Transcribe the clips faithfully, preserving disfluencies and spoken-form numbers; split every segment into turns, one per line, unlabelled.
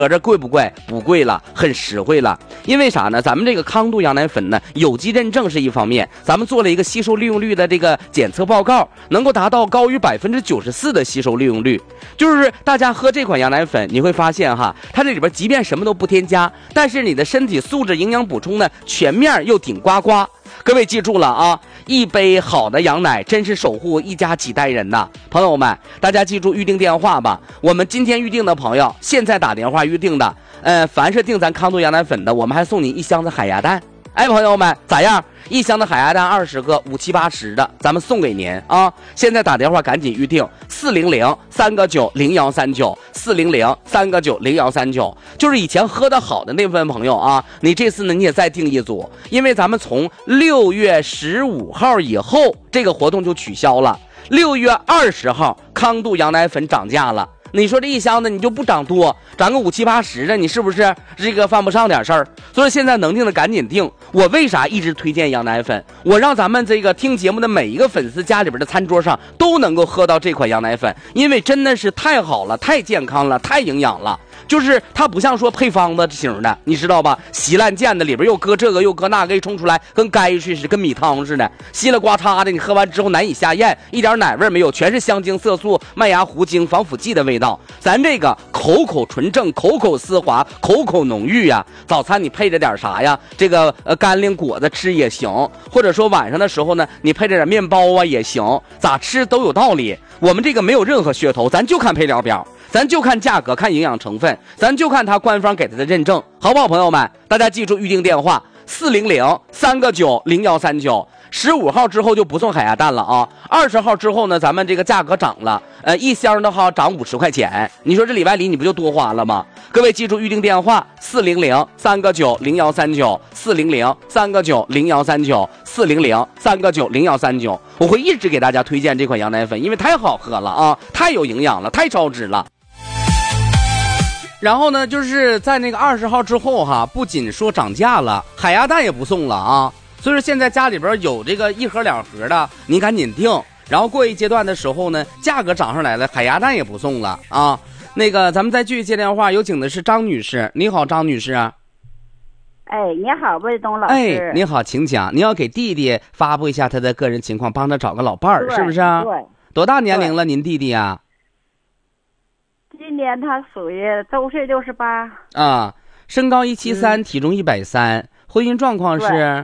搁这贵不贵？不贵了，很实惠了。因为啥呢？咱们这个康度羊奶粉呢，有机认证是一方面，咱们做了一个吸收利用率的这个检测报告，能够达到高于百分之九十四的吸收利用率。就是大家喝这款羊奶粉，你会发现哈，它这里边即便什么都不添加，但是你的身体素质营养补充呢，全面又顶呱呱。各位记住了啊，一杯好的羊奶真是守护一家几代人呐！朋友们，大家记住预定电话吧。我们今天预定的朋友，现在打电话预定的，呃，凡是订咱康度羊奶粉的，我们还送你一箱子海鸭蛋。哎，朋友们，咋样？一箱的海鸭蛋二十个，五七八十的，咱们送给您啊！现在打电话赶紧预定四零零三个九零幺三九四零零三个九零幺三九，就是以前喝的好的那份朋友啊，你这次呢你也再订一组，因为咱们从六月十五号以后这个活动就取消了，六月二十号康度羊奶粉涨价了。你说这一箱子你就不涨多，涨个五七八十的，你是不是这个犯不上点事儿？所以现在能定的赶紧定。我为啥一直推荐羊奶粉？我让咱们这个听节目的每一个粉丝家里边的餐桌上都能够喝到这款羊奶粉，因为真的是太好了，太健康了，太营养了。就是它不像说配方子型的，你知道吧？稀烂贱的，里边又搁这个又搁那个，一冲出来跟该似的，跟米汤似的，稀了呱嚓的，你喝完之后难以下咽，一点奶味没有，全是香精、色素、麦芽糊精、防腐剂的味道。咱这个口口纯正，口口丝滑，口口浓郁呀。早餐你配着点啥呀？这个呃干粮果子吃也行，或者说晚上的时候呢，你配着点面包啊也行，咋吃都有道理。我们这个没有任何噱头，咱就看配料表。咱就看价格，看营养成分，咱就看他官方给他的认证，好不好，朋友们？大家记住预定电话四零零三个九零幺三九。十五号之后就不送海鸭蛋了啊！二十号之后呢，咱们这个价格涨了，呃，一箱的话涨五十块钱。你说这里外里你不就多花了吗？各位记住预定电话四零零三个九零幺三九四零零三个九零幺三九四零零三个九零幺三九。我会一直给大家推荐这款羊奶粉，因为太好喝了啊，太有营养了，太超值了。然后呢，就是在那个二十号之后哈，不仅说涨价了，海鸭蛋也不送了啊。所以说现在家里边有这个一盒两盒的，你赶紧订。然后过一阶段的时候呢，价格涨上来了，海鸭蛋也不送了啊。那个咱们再继续接电话，有请的是张女士。你好，张女士。
哎，你好，魏东老师。
哎，你好，请讲。你要给弟弟发布一下他的个人情况，帮他找个老伴儿，是不是啊？
对。
多大年龄了，您弟弟啊？
今年他属于周岁六十八。
啊，身高一七三，体重一百三，婚姻状况是？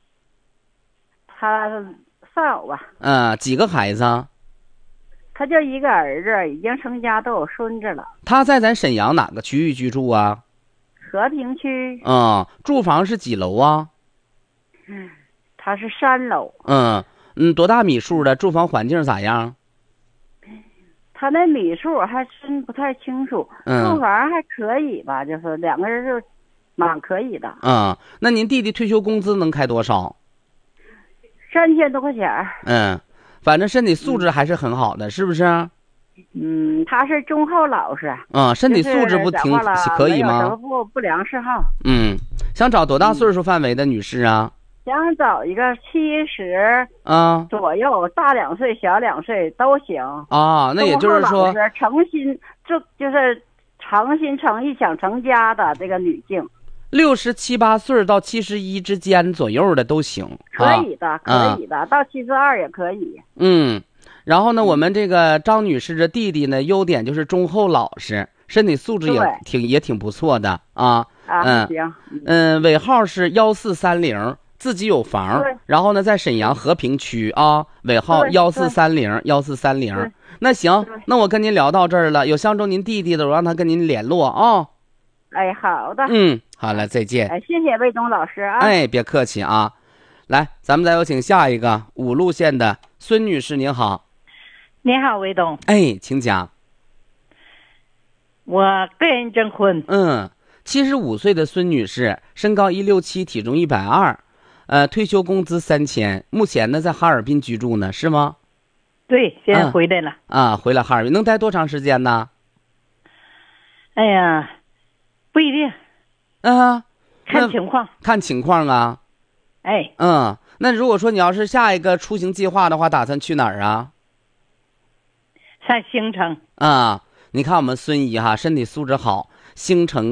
他少吧。
嗯，几个孩子？
他就一个儿子，已经成家，都有孙子了。
他在咱沈阳哪个区域居住啊？
和平区。
嗯，住房是几楼啊？
嗯，他是三楼。
嗯嗯，多大米数的？住房环境咋样？
他那米数还真不太清楚。
嗯，
住房还可以吧，就是两个人就蛮可以的。
嗯，那您弟弟退休工资能开多少？
三千多块钱。
嗯，反正身体素质还是很好的，是不是？
嗯，他是忠厚老实。
嗯，身体素质不挺可以吗？
没有什么不不良嗜好。
嗯，想找多大岁数范围的女士啊？
想找一个七十
啊
左右，大两岁小两岁都行
啊。那也就是说，
诚心就就是诚心诚意想成家的这个女性，
六十七八岁到七十一之间左右的都行，
可以的，可以的，啊、到七十二也可以。
嗯，然后呢，我们这个张女士的弟弟呢，优点就是忠厚老实，身体素质也挺也挺不错的啊。
啊，
嗯
行，
嗯，尾号是幺四三零。自己有房，然后呢，在沈阳和平区啊，尾号幺四三零幺四三零。那行，那我跟您聊到这儿了，有相中您弟弟的，我让他跟您联络啊。
哎，好的。
嗯，好了，再见。
哎，谢谢魏东老师啊。
哎，别客气啊。来，咱们再有请下一个五路县的孙女士，您好。
你好，魏东。
哎，请讲。
我个人征婚。
嗯，七十五岁的孙女士，身高一六七，体重一百二。呃，退休工资三千，目前呢在哈尔滨居住呢，是吗？
对，现在回来了。
啊，啊回来哈尔滨能待多长时间呢？
哎呀，不一定。
啊，
看情况。
看情况啊。
哎。
嗯，那如果说你要是下一个出行计划的话，打算去哪儿啊？
上兴城。
啊，你看我们孙姨哈，身体素质好。 星城